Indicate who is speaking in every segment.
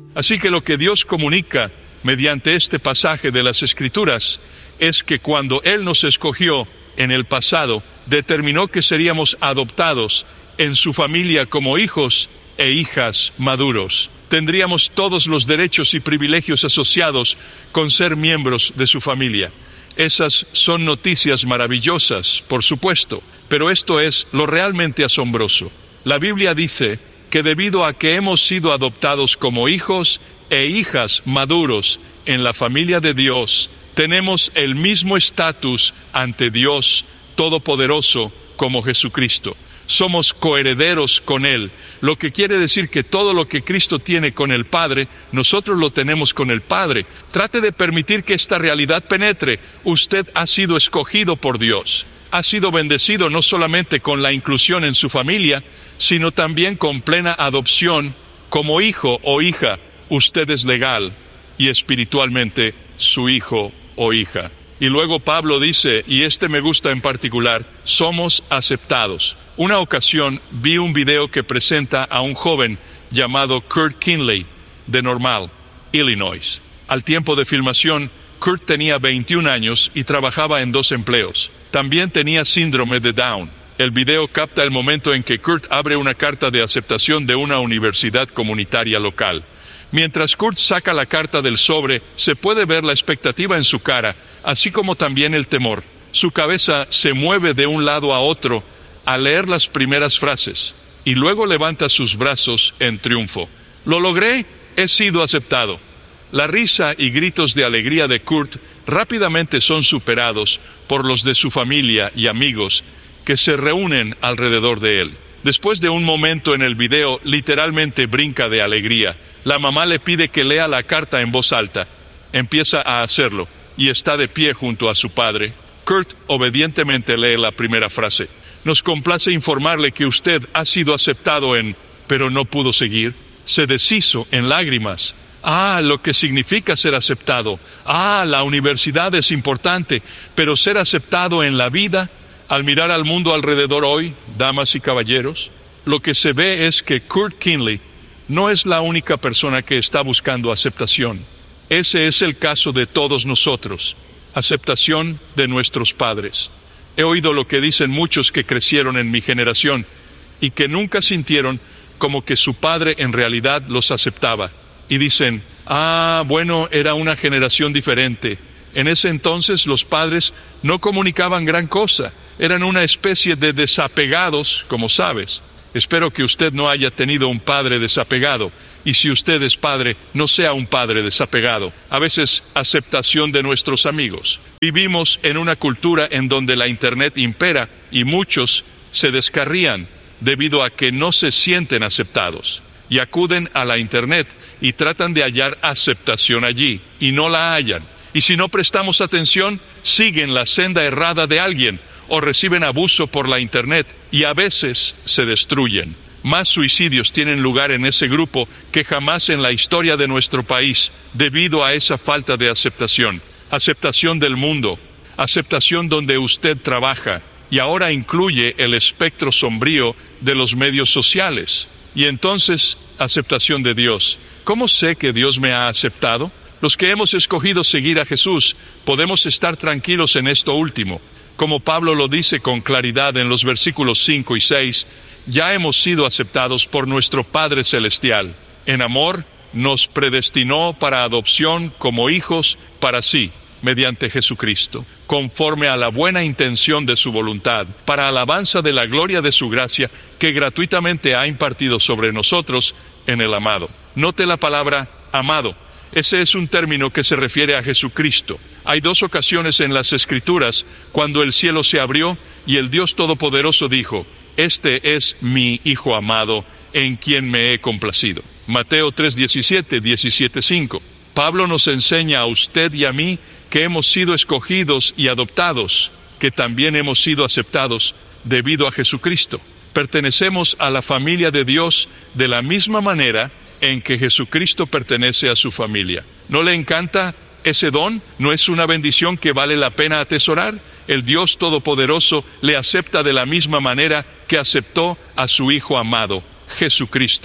Speaker 1: Así que lo que Dios comunica mediante este pasaje de las Escrituras es que cuando Él nos escogió en el pasado, determinó que seríamos adoptados en su familia como hijos e hijas maduros. Tendríamos todos los derechos y privilegios asociados con ser miembros de su familia. Esas son noticias maravillosas, por supuesto, pero esto es lo realmente asombroso. La Biblia dice que debido a que hemos sido adoptados como hijos e hijas maduros en la familia de Dios, tenemos el mismo estatus ante Dios Todopoderoso como Jesucristo. Somos coherederos con Él, lo que quiere decir que todo lo que Cristo tiene con el Padre, nosotros lo tenemos con el Padre. Trate de permitir que esta realidad penetre. Usted ha sido escogido por Dios. Ha sido bendecido no solamente con la inclusión en su familia, sino también con plena adopción como hijo o hija. Usted es legal y espiritualmente su hijo o hija. Y luego Pablo dice, y me gusta en particular, somos aceptados. Una ocasión vi un video que presenta a un joven llamado Kurt Kinley, de Normal, Illinois. Al tiempo de filmación, Kurt tenía 21 años y trabajaba en 2 empleos. También tenía síndrome de Down. El video capta el momento en que Kurt abre una carta de aceptación de una universidad comunitaria local. Mientras Kurt saca la carta del sobre, se puede ver la expectativa en su cara, así como también el temor. Su cabeza se mueve de un lado a otro al leer las primeras frases, y luego levanta sus brazos en triunfo. «Lo logré, he sido aceptado». La risa y gritos de alegría de Kurt rápidamente son superados por los de su familia y amigos que se reúnen alrededor de él. Después de un momento en el video, literalmente brinca de alegría. La mamá le pide que lea la carta en voz alta. Empieza a hacerlo y está de pie junto a su padre. Kurt obedientemente lee la primera frase. «Nos complace informarle que usted ha sido aceptado en...» Pero no pudo seguir. Se deshizo en lágrimas. «Ah, lo que significa ser aceptado. Ah, la universidad es importante, pero ser aceptado en la vida...» Al mirar al mundo alrededor hoy, damas y caballeros, lo que se ve es que Kurt Kinley no es la única persona que está buscando aceptación. Ese es el caso de todos nosotros, aceptación de nuestros padres. He oído lo que dicen muchos que crecieron en mi generación y que nunca sintieron como que su padre en realidad los aceptaba. Y dicen, bueno, era una generación diferente. En ese entonces los padres no comunicaban gran cosa. Eran una especie de desapegados, como sabes. Espero que usted no haya tenido un padre desapegado. Y si usted es padre, no sea un padre desapegado. A veces, aceptación de nuestros amigos. Vivimos en una cultura en donde la Internet impera y muchos se descarrían debido a que no se sienten aceptados. Y acuden a la Internet y tratan de hallar aceptación allí, y no la hallan. Y si no prestamos atención, siguen la senda errada de alguien, o reciben abuso por la Internet, y a veces se destruyen. Más suicidios tienen lugar en ese grupo que jamás en la historia de nuestro país, debido a esa falta de aceptación. Aceptación del mundo, aceptación donde usted trabaja, y ahora incluye el espectro sombrío de los medios sociales. Y entonces, aceptación de Dios. ¿Cómo sé que Dios me ha aceptado? Los que hemos escogido seguir a Jesús, podemos estar tranquilos en esto último. Como Pablo lo dice con claridad en los versículos 5 y 6, ya hemos sido aceptados por nuestro Padre Celestial. En amor, nos predestinó para adopción como hijos para sí, mediante Jesucristo, conforme a la buena intención de su voluntad, para alabanza de la gloria de su gracia, que gratuitamente ha impartido sobre nosotros en el amado. Note la palabra amado. Ese es un término que se refiere a Jesucristo. Hay 2 ocasiones en las Escrituras cuando el cielo se abrió y el Dios Todopoderoso dijo, «Este es mi Hijo amado, en quien me he complacido». Mateo 3:17, 17:5. Pablo nos enseña a usted y a mí que hemos sido escogidos y adoptados, que también hemos sido aceptados debido a Jesucristo. Pertenecemos a la familia de Dios de la misma manera en que Jesucristo pertenece a su familia. ¿No le encanta ese don? ¿No es una bendición que vale la pena atesorar? El Dios Todopoderoso le acepta de la misma manera que aceptó a su Hijo amado, Jesucristo.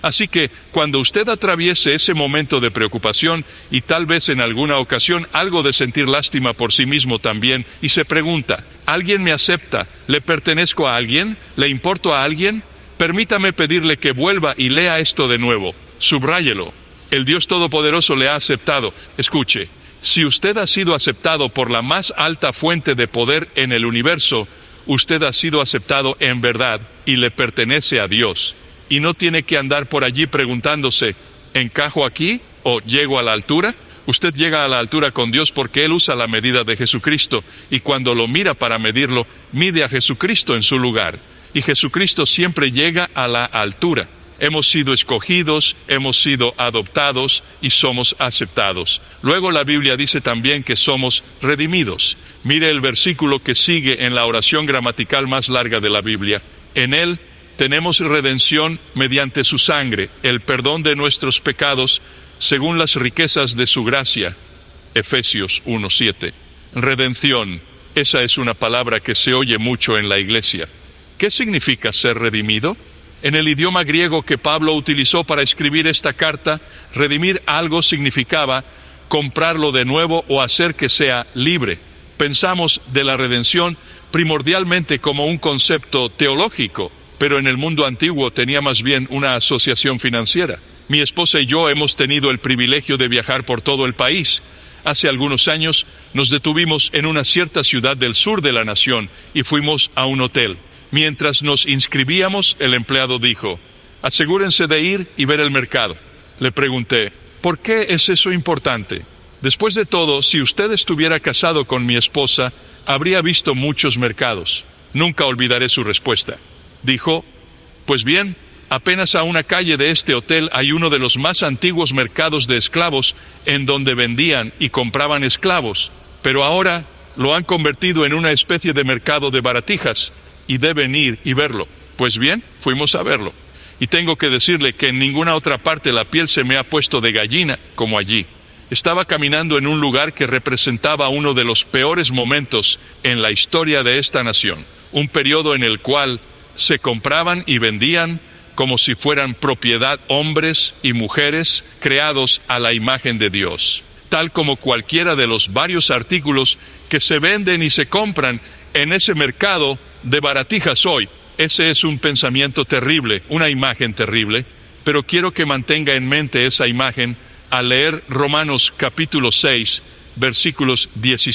Speaker 1: Así que cuando usted atraviese ese momento de preocupación y tal vez en alguna ocasión algo de sentir lástima por sí mismo también, y se pregunta, ¿alguien me acepta? ¿Le pertenezco a alguien? ¿Le importo a alguien? Permítame pedirle que vuelva y lea esto de nuevo. Subráyelo. El Dios Todopoderoso le ha aceptado. Escuche, si usted ha sido aceptado por la más alta fuente de poder en el universo, usted ha sido aceptado en verdad y le pertenece a Dios. Y no tiene que andar por allí preguntándose, ¿encajo aquí o llego a la altura? Usted llega a la altura con Dios porque Él usa la medida de Jesucristo, y cuando lo mira para medirlo, mide a Jesucristo en su lugar. Y Jesucristo siempre llega a la altura. Hemos sido escogidos, hemos sido adoptados y somos aceptados. Luego la Biblia dice también que somos redimidos. Mire el versículo que sigue en la oración gramatical más larga de la Biblia. En Él tenemos redención mediante su sangre, el perdón de nuestros pecados, según las riquezas de su gracia. Efesios 1:7. Redención. Esa es una palabra que se oye mucho en la iglesia. ¿Qué significa ser redimido? En el idioma griego que Pablo utilizó para escribir esta carta, redimir algo significaba comprarlo de nuevo o hacer que sea libre. Pensamos de la redención primordialmente como un concepto teológico, pero en el mundo antiguo tenía más bien una asociación financiera. Mi esposa y yo hemos tenido el privilegio de viajar por todo el país. Hace algunos años nos detuvimos en una cierta ciudad del sur de la nación y fuimos a un hotel. Mientras nos inscribíamos, el empleado dijo, asegúrense de ir y ver el mercado. Le pregunté, ¿por qué es eso importante? Después de todo, si usted estuviera casado con mi esposa, habría visto muchos mercados. Nunca olvidaré su respuesta. Dijo, pues bien, apenas a una calle de este hotel hay uno de los más antiguos mercados de esclavos en donde vendían y compraban esclavos, pero ahora lo han convertido en una especie de mercado de baratijas. Y deben ir y verlo. Pues bien, fuimos a verlo. Y tengo que decirle que en ninguna otra parte la piel se me ha puesto de gallina como allí. Estaba caminando en un lugar que representaba uno de los peores momentos en la historia de esta nación. Un periodo en el cual se compraban y vendían como si fueran propiedad hombres y mujeres creados a la imagen de Dios. Tal como cualquiera de los varios artículos que se venden y se compran en ese mercado de baratijas hoy. Ese es un pensamiento terrible, una imagen terrible, pero quiero que mantenga en mente esa imagen al leer Romanos capítulo 6, versículos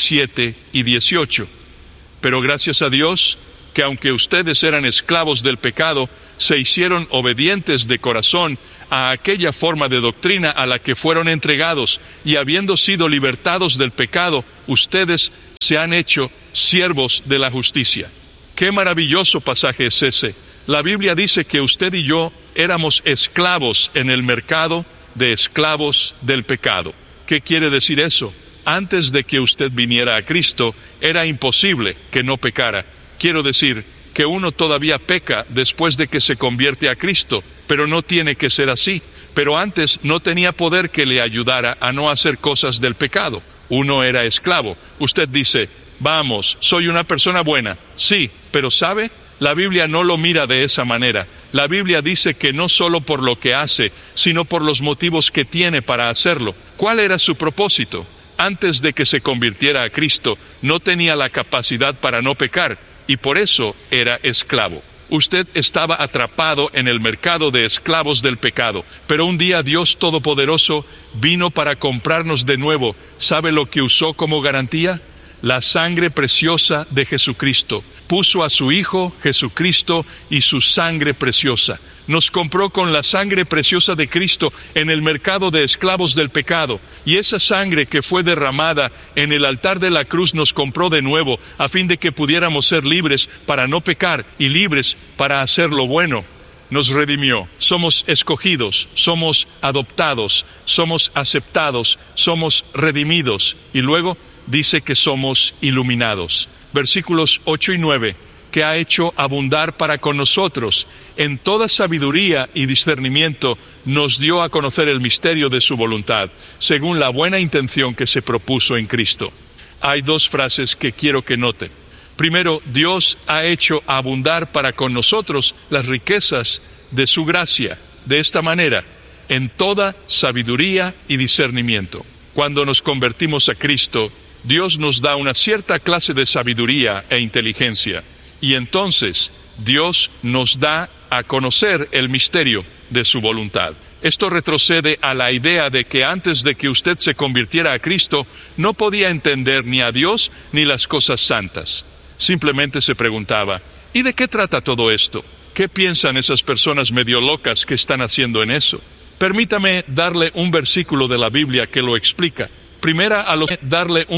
Speaker 1: 17 y 18. Pero gracias a Dios, que aunque ustedes eran esclavos del pecado, se hicieron obedientes de corazón a aquella forma de doctrina a la que fueron entregados, y habiendo sido libertados del pecado, ustedes se han hecho siervos de la justicia. ¡Qué maravilloso pasaje es ese! La Biblia dice que usted y yo éramos esclavos en el mercado de esclavos del pecado. ¿Qué quiere decir eso? Antes de que usted viniera a Cristo, era imposible que no pecara. Quiero decir que uno todavía peca después de que se convierte a Cristo, pero no tiene que ser así. Pero antes no tenía poder que le ayudara a no hacer cosas del pecado. Uno era esclavo. Usted dice, vamos, soy una persona buena. Sí, pero ¿sabe? La Biblia no lo mira de esa manera. La Biblia dice que no solo por lo que hace, sino por los motivos que tiene para hacerlo. ¿Cuál era su propósito? Antes de que se convirtiera a Cristo, no tenía la capacidad para no pecar, y por eso era esclavo. Usted estaba atrapado en el mercado de esclavos del pecado, pero un día Dios Todopoderoso vino para comprarnos de nuevo. ¿Sabe lo que usó como garantía? La sangre preciosa de Jesucristo. Puso a su Hijo Jesucristo y su sangre preciosa. Nos compró con la sangre preciosa de Cristo en el mercado de esclavos del pecado. Y esa sangre que fue derramada en el altar de la cruz nos compró de nuevo, a fin de que pudiéramos ser libres para no pecar y libres para hacer lo bueno. Nos redimió. Somos escogidos, somos adoptados, somos aceptados, somos redimidos. Y luego dice que somos iluminados. Versículos 8 y 9, que ha hecho abundar para con nosotros en toda sabiduría y discernimiento, nos dio a conocer el misterio de su voluntad, según la buena intención que se propuso en Cristo. Hay dos frases que quiero que noten. Primero, Dios ha hecho abundar para con nosotros las riquezas de su gracia. de esta manera, en toda sabiduría y discernimiento. Cuando nos convertimos a Cristo, Dios nos da una cierta clase de sabiduría e inteligencia, y entonces Dios nos da a conocer el misterio de su voluntad. Esto retrocede a la idea de que antes de que usted se convirtiera a Cristo, no podía entender ni a Dios ni las cosas santas. Simplemente se preguntaba, ¿y de qué trata todo esto? ¿Qué piensan esas personas medio locas que están haciendo en eso? Permítame darle un versículo de la Biblia que lo explica. Darle un